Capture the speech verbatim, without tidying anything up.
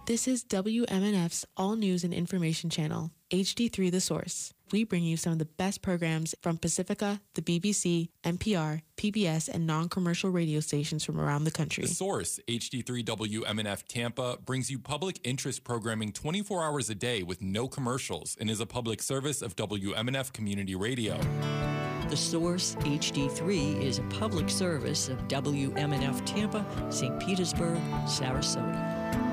This is W M N F's All News and Information Channel, H D three The Source. We bring you some of the best programs from Pacifica, the B B C, N P R, P B S, and non-commercial radio stations from around the country. The Source, H D three W M N F Tampa, brings you public interest programming twenty-four hours a day with no commercials and is a public service of W M N F Community Radio. The Source H D three is a public service of W M N F Tampa, Saint Petersburg, Sarasota.